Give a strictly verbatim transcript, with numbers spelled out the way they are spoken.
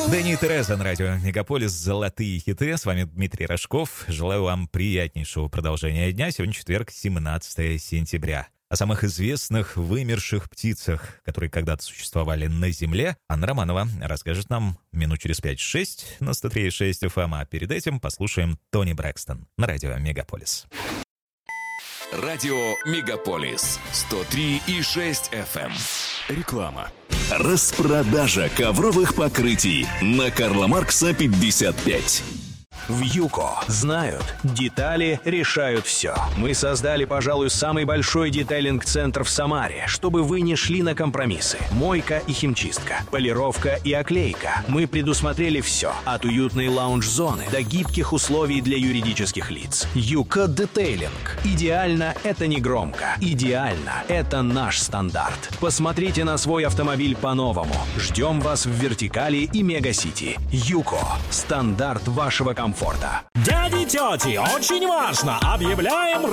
Дэнни и Тереза на радио Мегаполис. Золотые хиты. С вами Дмитрий Рожков. Желаю вам приятнейшего продолжения дня. Сегодня четверг, семнадцатое сентября. О самых известных вымерших птицах, которые когда-то существовали на Земле, Анна Романова расскажет нам минут через пять-шесть на сто три и шесть эф эм. А перед этим послушаем Тони Брэкстон на радио Мегаполис. Радио Мегаполис сто три и шесть эф эм. Реклама. Распродажа ковровых покрытий на Карла Маркса пятьдесят пять. В ЮКО знают, детали решают все. Мы создали, пожалуй, самый большой детейлинг-центр в Самаре, чтобы вы не шли на компромиссы. Мойка и химчистка, полировка и оклейка. Мы предусмотрели все, от уютной лаунж-зоны до гибких условий для юридических лиц. ЮКО Детейлинг. Идеально — это не громко. Идеально — это наш стандарт. Посмотрите на свой автомобиль по-новому. Ждем вас в Вертикали и Мегасити. ЮКО. Стандарт вашего комфорта. Дяди и тети, очень важно! Объявляем